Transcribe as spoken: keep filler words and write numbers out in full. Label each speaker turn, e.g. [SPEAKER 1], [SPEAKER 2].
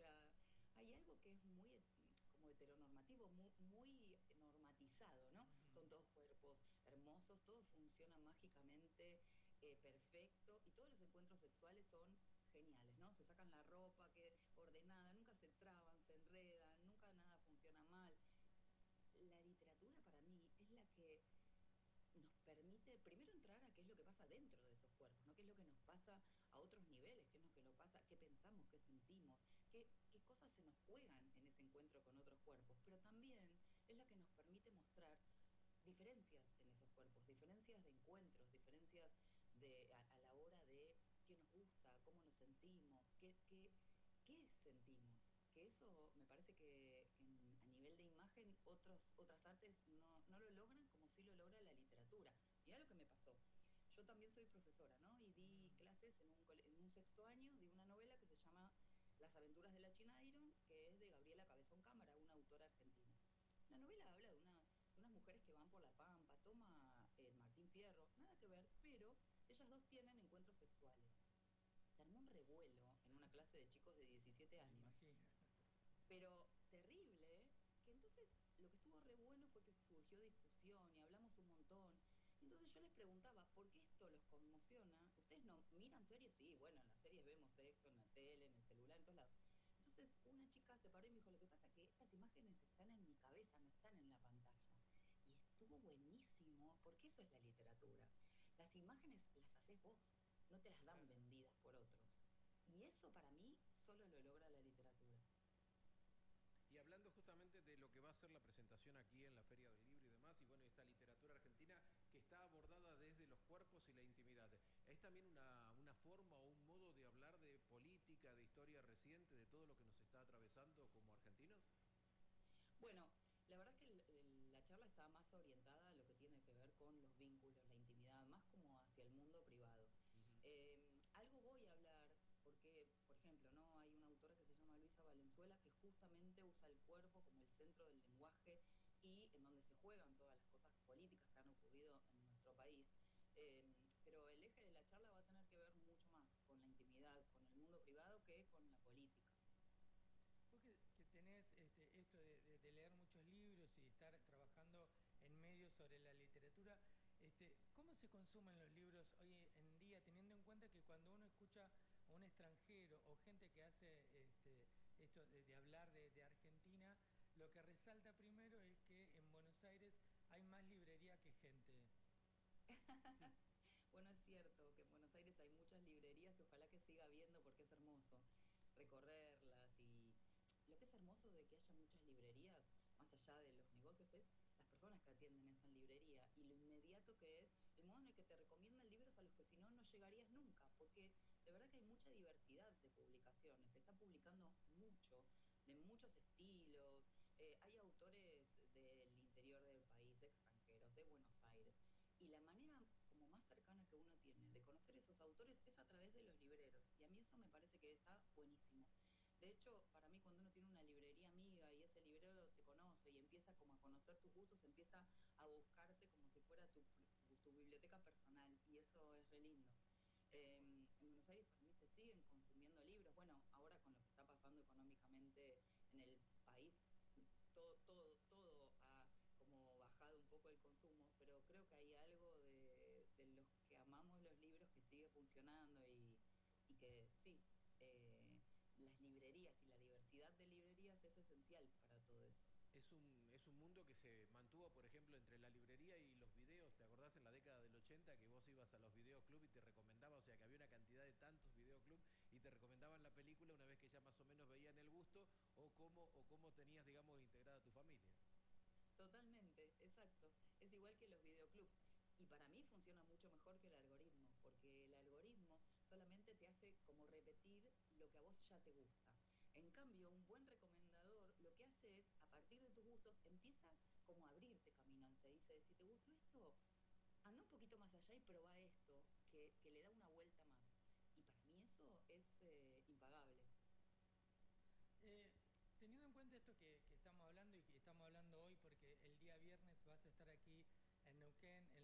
[SPEAKER 1] sea, hay algo que es muy et- como heteronormativo, muy, muy normatizado, ¿no? Son
[SPEAKER 2] Ujú.
[SPEAKER 1] todos cuerpos hermosos, todo funciona mágicamente, eh, perfecto, y todos los encuentros sexuales son geniales, ¿no? Se sacan la ropa, que ordenada, nunca se traban, se enredan, nunca nada funciona mal. La literatura para mí es la que nos permite primero entrar a qué es lo que pasa dentro de esos cuerpos, ¿no? Qué es lo que nos pasa a otros niveles, qué es lo que nos pasa, qué pensamos, qué sentimos, qué, qué cosas se nos juegan en ese encuentro con otros cuerpos, pero también es la que nos permite mostrar diferencias en esos cuerpos, diferencias de encuentros, diferencias de, a, a la hora de qué nos gusta, cómo nos sentimos, qué, qué, qué sentimos. Que eso me parece que, que en- a nivel de imagen otros, otras artes no, no lo logran como sí lo logra la literatura. Mirá lo que me pasó. Yo también soy profesora, ¿no? Y di
[SPEAKER 2] Mm.
[SPEAKER 1] clases en un, cole- en un sexto año de una novela que se llama Las aventuras de la China Iron, que es de Gabriela Cabezón Cámara, una autora argentina. La novela habla de una de unas mujeres que van por la pampa, toma el Martín Fierro, nada que ver, pero ellas dos tienen encuentros sexuales. Se armó un revuelo en una clase de chicos de diecisiete
[SPEAKER 2] Me
[SPEAKER 1] años,
[SPEAKER 2] imagino.
[SPEAKER 1] pero terrible, ¿eh? Que entonces lo que estuvo re bueno fue que surgió discusión y hablamos un montón. Entonces yo les preguntaba, ¿por qué esto los conmociona? ¿Ustedes no miran series? Sí, bueno, en las series vemos sexo, en la tele, en el celular, en todos lados. Entonces una chica se paró y me dijo, lo que pasa es que estas imágenes están en mi cabeza, no están en la pantalla. Y estuvo buenísimo, porque eso es la literatura. Las imágenes las haces vos, no te las dan
[SPEAKER 2] Claro.
[SPEAKER 1] vendidas por otros. Y eso para mí solo lo logra la literatura.
[SPEAKER 3] Y hablando justamente de lo que va a ser la presentación aquí en la Feria del Libro y demás, y bueno, esta literatura argentina que está abordada desde los cuerpos y la intimidad, ¿es también una, una forma o un modo de hablar de política, de historia reciente, de todo lo que nos está atravesando como argentinos?
[SPEAKER 1] Bueno, la verdad es que el- el- la charla está más orientada a lo que tiene que ver con los vínculos, la intimidad, más como hacia el mundo privado.
[SPEAKER 3] Ujú.
[SPEAKER 1] Eh, algo voy a hablar, porque, por ejemplo, ¿no? Hay una autora que se llama Luisa Valenzuela que justamente usa el cuerpo como el centro del lenguaje y en donde se juegan todas las cosas políticas que han ocurrido en nuestro país. Eh, pero el eje de la charla va a tener que ver mucho más con la intimidad, con el mundo privado, que con la política.
[SPEAKER 2] Vos que, que tenés este, esto de, de- de leer muchos libros y estar trabajando en medios sobre la literatura, este, ¿cómo se consumen los libros hoy en día, teniendo en cuenta que cuando uno escucha a un extranjero o gente que hace este, esto de, de hablar de, de Argentina, lo que resalta primero es que en Buenos Aires hay más librería que gente?
[SPEAKER 1] Bueno, es cierto que en Buenos Aires hay muchas librerías y ojalá que siga habiendo porque es hermoso recorrerlas y lo que es hermoso de que haya muchas librerías, más allá de los negocios, es las personas que atienden esa librería y lo inmediato que es el modo en el que te recomiendan libros a los que si no, no llegarías nunca, porque de verdad que hay mucha diversidad de publicaciones, se está publicando mucho, de muchos estilos, eh, hay autores del interior del país, extranjeros, de Buenos Aires, y la manera como más cercana que uno tiene de conocer esos autores es a través de los libreros. Y a mí eso me parece que está buenísimo. De hecho, para mí cuando uno tiene una librería amiga y ese librero te conoce y empieza como a conocer tus gustos, empieza a buscarte como si fuera tu, tu, tu biblioteca personal y eso es re lindo. Eh, en Buenos Aires para mí se siguen consumiendo libros. Bueno, ahora con lo que está pasando económicamente en el país, todo, todo, todo ha como bajado un poco el consumo, pero creo que hay algo de, de los que amamos los libros que sigue funcionando y, y que sí, eh, las librerías y la diversidad de librerías es esencial para todo eso.
[SPEAKER 3] Es un, es un mundo que se mantuvo, por ejemplo, entre la librería y los videos. ¿Te acordás en la década del ochenta que vos ibas a los videoclub y te recomendaba, o sea, que había una cantidad de tantos videoclub y te recomendaban la película una vez que ya más o menos veían el gusto o cómo, o cómo tenías, digamos, integrada tu familia?
[SPEAKER 1] Totalmente, exacto. Es igual que los videoclubs. Y para mí funciona mucho mejor que el algoritmo, porque el algoritmo solamente te hace como repetir lo que a vos ya te gusta. En cambio, un buen recomendador lo que hace es, a partir de tus gustos, empieza como a abrirte camino. Te dice, si te gustó esto, anda un poquito más allá y probá esto, que, que le da una vuelta más. Y para mí eso es eh, impagable.
[SPEAKER 2] Eh, Teniendo en cuenta esto que, que estamos hablando y que estamos hablando hoy, porque el día viernes vas a estar aquí en Neuquén, en